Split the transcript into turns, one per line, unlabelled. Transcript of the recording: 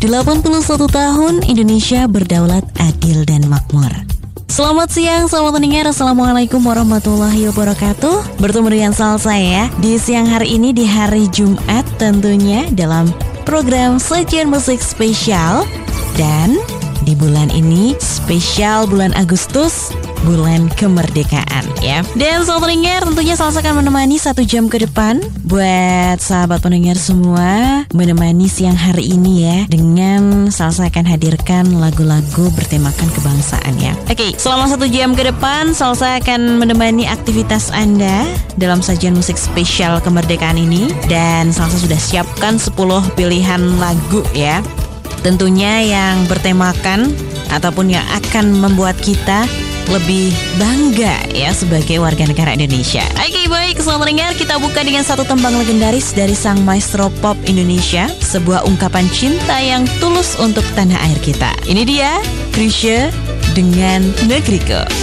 81 tahun Indonesia berdaulat, adil dan makmur. Selamat siang, selamat pendengar. Assalamualaikum warahmatullahi wabarakatuh. Bertemu dengan Salsa ya di siang hari ini, di hari Jumat tentunya, dalam program Sajian Musik Spesial. Dan di bulan ini spesial bulan Agustus, bulan kemerdekaan ya. Dan sobat pendengar, tentunya Salsa akan menemani 1 jam ke depan buat sahabat pendengar semua, menemani siang hari ini ya, dengan Salsa akan hadirkan lagu-lagu bertemakan kebangsaan ya. Oke, selama 1 jam ke depan Salsa akan menemani aktivitas Anda dalam sajian musik spesial kemerdekaan ini. Dan Salsa sudah siapkan 10 pilihan lagu ya, tentunya yang bertemakan ataupun yang akan membuat kita lebih bangga ya sebagai warga negara Indonesia. Oke, baik, selamat mendengar. Kita buka dengan satu tembang legendaris dari sang maestro pop Indonesia, sebuah ungkapan cinta yang tulus untuk tanah air kita. Ini dia Chrisye dengan Negriku.